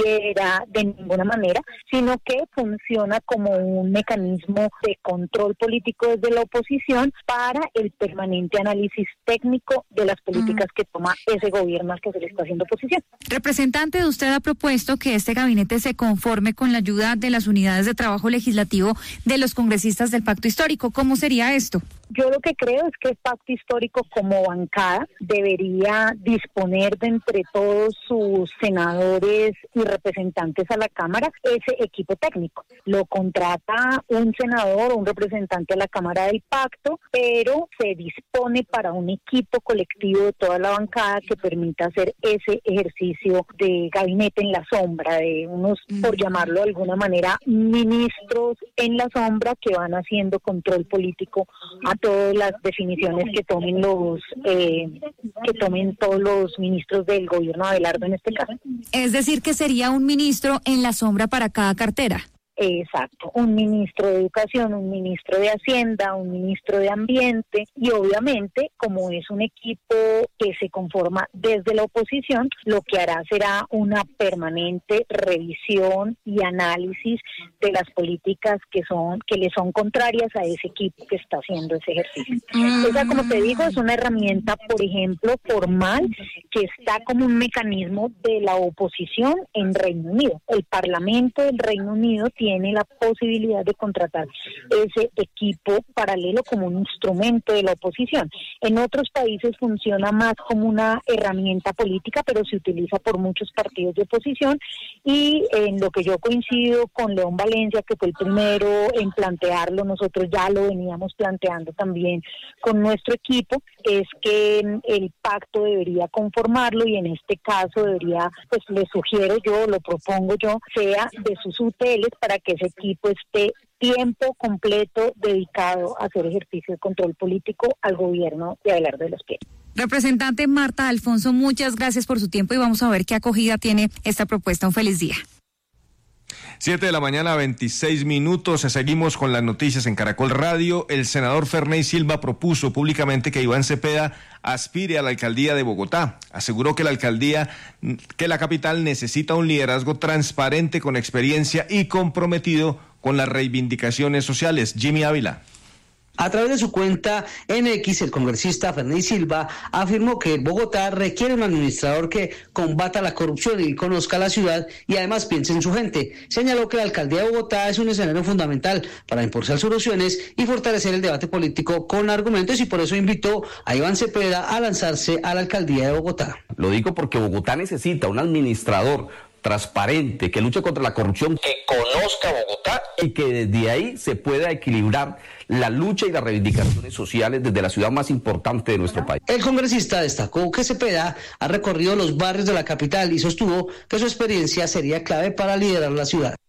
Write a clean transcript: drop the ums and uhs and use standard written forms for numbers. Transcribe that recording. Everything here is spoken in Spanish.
financiera de ninguna manera, sino que funciona como un mecanismo de control político desde la oposición para el permanente análisis técnico de las políticas que toma ese gobierno al que se le está haciendo oposición. Representante, usted ha propuesto que este gabinete se conforme con la ayuda de las unidades de trabajo legislativo de los congresistas del Pacto Histórico. ¿Cómo sería esto? Yo lo que creo es que el Pacto Histórico como bancada debería disponer de entre todos sus senadores y representantes a la Cámara ese equipo técnico. Lo contrata un senador o un representante a la Cámara del Pacto, pero se dispone para un equipo colectivo de toda la bancada que permita hacer ese ejercicio de gabinete en la sombra, de unos, por llamarlo de alguna manera, ministros en la sombra que van haciendo control político a todas las definiciones que tomen todos los ministros del gobierno de Abelardo en este caso. Es decir, que sería un ministro en la sombra para cada cartera. Exacto, un ministro de Educación, un ministro de Hacienda, un ministro de Ambiente y obviamente como es un equipo que se conforma desde la oposición, lo que hará será una permanente revisión y análisis de las políticas que le son contrarias a ese equipo que está haciendo ese ejercicio. Esa, como te digo, es una herramienta, por ejemplo, formal que está como un mecanismo de la oposición en Reino Unido. El Parlamento del Reino Unido tiene la posibilidad de contratar ese equipo paralelo como un instrumento de la oposición. En otros países funciona más como una herramienta política, pero se utiliza por muchos partidos de oposición y en lo que yo coincido con León Valencia, que fue el primero en plantearlo, nosotros ya lo veníamos planteando también con nuestro equipo, es que el pacto debería conformarlo y en este caso debería, pues le sugiero yo, lo propongo yo, sea de sus UTLs para que ese equipo esté tiempo completo dedicado a hacer ejercicio de control político al gobierno de Abelardo de los Pinos. Representante Marta Alfonso, muchas gracias por su tiempo y vamos a ver qué acogida tiene esta propuesta. Un feliz día. 7:26 a.m. Seguimos con las noticias en Caracol Radio. El senador Ferney Silva propuso públicamente que Iván Cepeda aspire a la alcaldía de Bogotá. Aseguró que la capital necesita un liderazgo transparente, con experiencia y comprometido con las reivindicaciones sociales. Jimmy Ávila. A través de su cuenta en X, el congresista Ferney Silva afirmó que Bogotá requiere un administrador que combata la corrupción y conozca la ciudad y además piense en su gente. Señaló que la alcaldía de Bogotá es un escenario fundamental para impulsar soluciones y fortalecer el debate político con argumentos y por eso invitó a Iván Cepeda a lanzarse a la alcaldía de Bogotá. Lo digo porque Bogotá necesita un administrador transparente, que luche contra la corrupción, que conozca Bogotá y que desde ahí se pueda equilibrar la lucha y las reivindicaciones sociales desde la ciudad más importante de nuestro país. El congresista destacó que Cepeda ha recorrido los barrios de la capital y sostuvo que su experiencia sería clave para liderar la ciudad.